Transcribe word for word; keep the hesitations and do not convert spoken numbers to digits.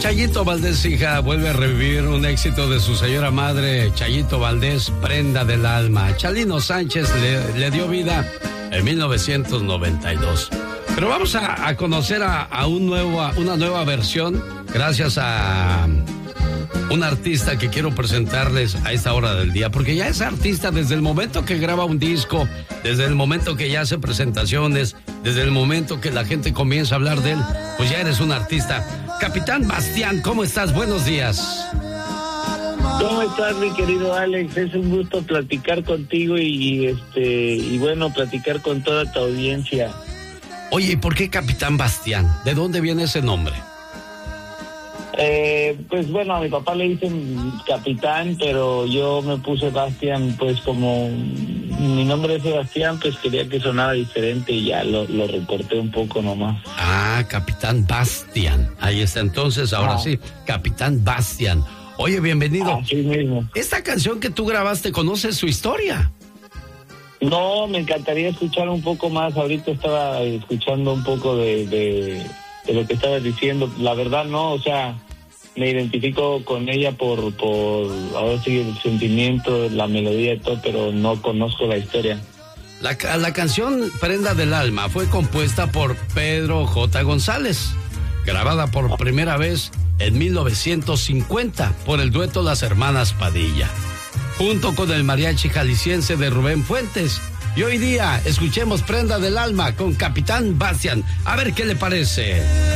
Chayito Valdés, hija, vuelve a revivir un éxito de su señora madre, Chayito Valdés, Prenda del Alma. Chalino Sánchez le, le dio vida en mil novecientos noventa y dos. Pero vamos a, a conocer a, a, un nuevo, a una nueva versión gracias a un artista que quiero presentarles a esta hora del día, porque ya es artista desde el momento que graba un disco, desde el momento que ya hace presentaciones, desde el momento que la gente comienza a hablar de él, pues ya eres un artista. Capitán Bastián, ¿cómo estás? Buenos días. ¿Cómo estás, mi querido Alex? Es un gusto platicar contigo y este y bueno, platicar con toda tu audiencia. Oye, ¿y por qué Capitán Bastián? ¿De dónde viene ese nombre? Eh, pues bueno, a mi papá le dicen Capitán, pero yo me puse Bastián, pues como mi nombre es Sebastián, pues quería que sonara diferente y ya lo, lo recorté un poco nomás. Ah, Capitán Bastián. Ahí está entonces, ahora ah. sí, Capitán Bastián. Oye, bienvenido. Así mismo. Esta canción que tú grabaste, ¿conoces su historia? No, me encantaría escuchar un poco más. Ahorita estaba escuchando un poco de, de, de lo que estabas diciendo. La verdad no, o sea, me identifico con ella por, por ahora sí, el sentimiento, la melodía y todo, pero no conozco la historia. La, la canción Prenda del Alma fue compuesta por Pedro J. González, grabada por primera vez en mil novecientos cincuenta por el dueto Las Hermanas Padilla, junto con el mariachi jalisciense de Rubén Fuentes. Y hoy día escuchemos Prenda del Alma con Capitán Bastián. A ver qué le parece.